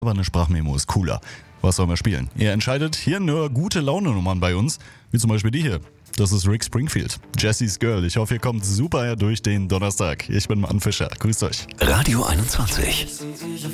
aber eine Sprachmemo ist cooler. Was sollen wir spielen? Ihr entscheidet hier nur gute Laune-Nummern bei uns, wie zum Beispiel die hier. Das ist Rick Springfield, Jessie's Girl. Ich hoffe, ihr kommt super durch den Donnerstag. Ich bin Mann Fischer. Grüßt euch. Radio 21.